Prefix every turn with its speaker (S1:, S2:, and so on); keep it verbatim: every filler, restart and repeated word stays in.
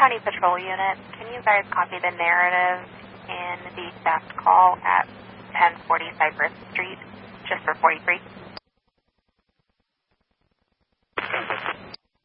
S1: County Patrol Unit, can you guys copy the narrative in the theft call at ten forty Cypress Street, just for forty-three?